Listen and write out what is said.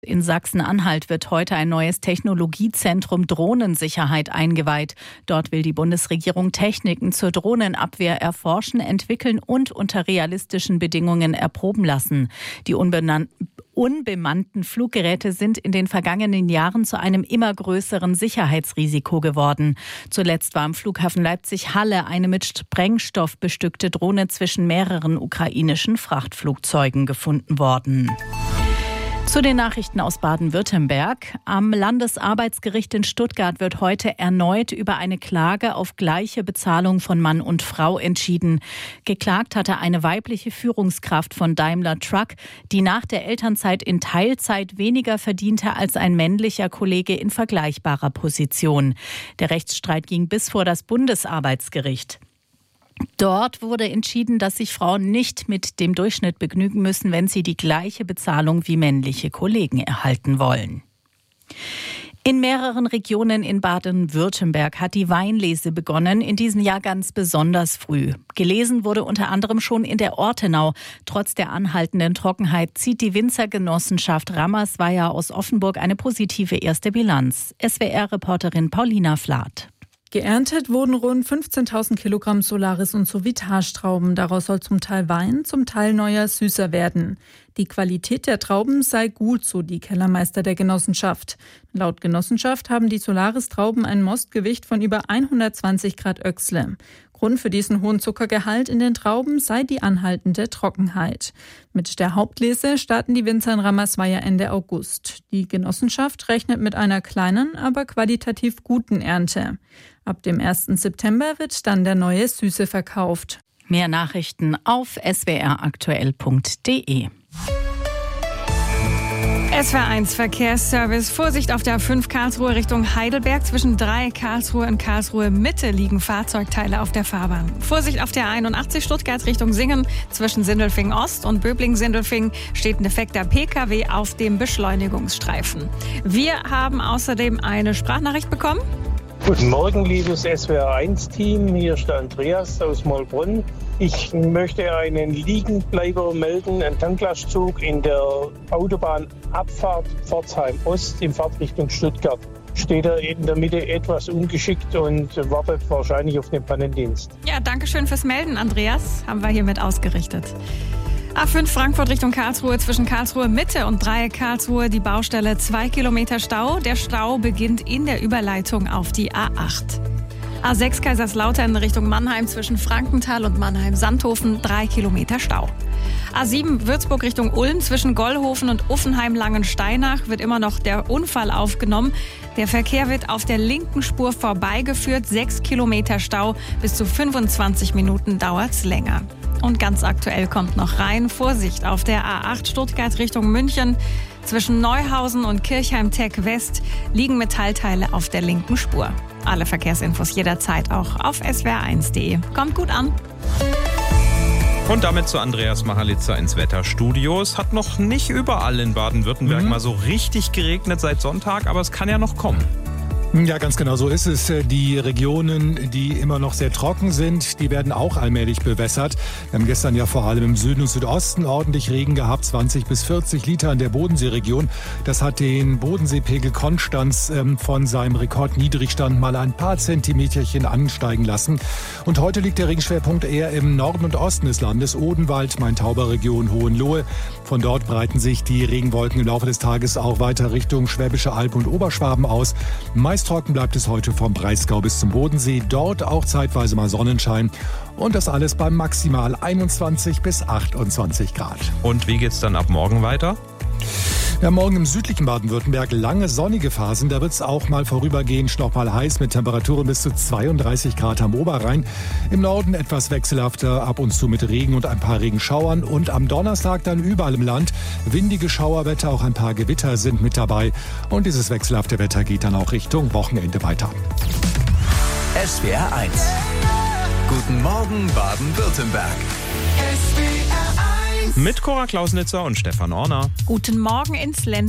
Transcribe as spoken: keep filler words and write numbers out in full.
In Sachsen-Anhalt wird heute ein neues Technologiezentrum Drohnensicherheit eingeweiht. Dort will die Bundesregierung Techniken zur Drohnenabwehr erforschen, entwickeln und unter realistischen Bedingungen erproben lassen. Die unbenannten Unbemannten Fluggeräte sind in den vergangenen Jahren zu einem immer größeren Sicherheitsrisiko geworden. Zuletzt war am Flughafen Leipzig-Halle eine mit Sprengstoff bestückte Drohne zwischen mehreren ukrainischen Frachtflugzeugen gefunden worden. Zu den Nachrichten aus Baden-Württemberg. Am Landesarbeitsgericht in Stuttgart wird heute erneut über eine Klage auf gleiche Bezahlung von Mann und Frau entschieden. Geklagt hatte eine weibliche Führungskraft von Daimler Truck, die nach der Elternzeit in Teilzeit weniger verdiente als ein männlicher Kollege in vergleichbarer Position. Der Rechtsstreit ging bis vor das Bundesarbeitsgericht. Dort wurde entschieden, dass sich Frauen nicht mit dem Durchschnitt begnügen müssen, wenn sie die gleiche Bezahlung wie männliche Kollegen erhalten wollen. In mehreren Regionen in Baden-Württemberg hat die Weinlese begonnen, in diesem Jahr ganz besonders früh. Gelesen wurde unter anderem schon in der Ortenau. Trotz der anhaltenden Trockenheit zieht die Winzergenossenschaft Rammersweier aus Offenburg eine positive erste Bilanz. S W R-Reporterin Paulina Flath. Geerntet wurden rund fünfzehntausend Kilogramm Solaris- und Sauvage-Trauben. Daraus soll zum Teil Wein, zum Teil neuer süßer werden. Die Qualität der Trauben sei gut, so die Kellermeister der Genossenschaft. Laut Genossenschaft haben die Solaris-Trauben ein Mostgewicht von über hundertzwanzig Grad Öchsle. Grund für diesen hohen Zuckergehalt in den Trauben sei die anhaltende Trockenheit. Mit der Hauptlese starten die Winzer in Rammersweier Ende August. Die Genossenschaft rechnet mit einer kleinen, aber qualitativ guten Ernte. Ab dem ersten September wird dann der neue Süße verkauft. Mehr Nachrichten auf s w r aktuell punkt d e. S W R eins Verkehrsservice. Vorsicht auf der A fünf Karlsruhe Richtung Heidelberg. Zwischen drei Karlsruhe und Karlsruhe Mitte liegen Fahrzeugteile auf der Fahrbahn. Vorsicht auf der A einundachtzig Stuttgart Richtung Singen. Zwischen Sindelfingen Ost und Böblingen-Sindelfingen steht ein defekter P K W auf dem Beschleunigungsstreifen. Wir haben außerdem eine Sprachnachricht bekommen. Guten Morgen, liebes S W R eins Team. Hier ist der Andreas aus Mollbrunn. Ich möchte einen Liegenbleiber melden, einen Tanklastzug in der Autobahnabfahrt Pforzheim Ost in Fahrtrichtung Stuttgart. Steht er in der Mitte etwas ungeschickt und wartet wahrscheinlich auf den Pannendienst. Ja, danke schön fürs Melden, Andreas. Haben wir hiermit ausgerichtet. A fünf Frankfurt Richtung Karlsruhe, zwischen Karlsruhe Mitte und Dreieck Karlsruhe die Baustelle zwei Kilometer Stau. Der Stau beginnt in der Überleitung auf die A acht. A sechs Kaiserslautern Richtung Mannheim, zwischen Frankenthal und Mannheim-Sandhofen drei Kilometer Stau. A sieben Würzburg Richtung Ulm, zwischen Gollhofen und Uffenheim-Langensteinach wird immer noch der Unfall aufgenommen. Der Verkehr wird auf der linken Spur vorbeigeführt, sechs Kilometer Stau, bis zu fünfundzwanzig Minuten dauert's länger. Und ganz aktuell kommt noch rein, Vorsicht auf der A acht Stuttgart Richtung München. Zwischen Neuhausen und Kirchheim-Tech West liegen Metallteile auf der linken Spur. Alle Verkehrsinfos jederzeit auch auf s w r eins punkt d e. Kommt gut an. Und damit zu Andreas Mahalitzer ins Wetterstudio. Es hat noch nicht überall in Baden-Württemberg mhm. mal so richtig geregnet seit Sonntag, aber es kann ja noch kommen. Ja, ganz genau so ist es. Die Regionen, die immer noch sehr trocken sind, die werden auch allmählich bewässert. Wir haben gestern ja vor allem im Süden und Südosten ordentlich Regen gehabt, zwanzig bis vierzig Liter in der Bodenseeregion. Das hat den Bodenseepegel Konstanz ähm, von seinem Rekordniedrigstand mal ein paar Zentimeterchen ansteigen lassen. Und heute liegt der Regenschwerpunkt eher im Norden und Osten des Landes, Odenwald, Main-Tauber-Region, Hohenlohe. Von dort breiten sich die Regenwolken im Laufe des Tages auch weiter Richtung Schwäbische Alb und Oberschwaben aus. Meist trocken bleibt es heute vom Breisgau bis zum Bodensee. Dort auch zeitweise mal Sonnenschein. Und das alles bei maximal einundzwanzig bis achtundzwanzig Grad. Und wie geht's dann ab morgen weiter? Ja, morgen im südlichen Baden-Württemberg lange sonnige Phasen. Da wird es auch mal vorübergehend noch mal heiß mit Temperaturen bis zu zweiunddreißig Grad am Oberrhein. Im Norden etwas wechselhafter, ab und zu mit Regen und ein paar Regenschauern. Und am Donnerstag dann überall im Land windige Schauerwetter, auch ein paar Gewitter sind mit dabei. Und dieses wechselhafte Wetter geht dann auch Richtung Wochenende weiter. S W R eins. Guten Morgen Baden-Württemberg. Mit Cora Klausnitzer und Stefan Orner. Guten Morgen ins Ländle.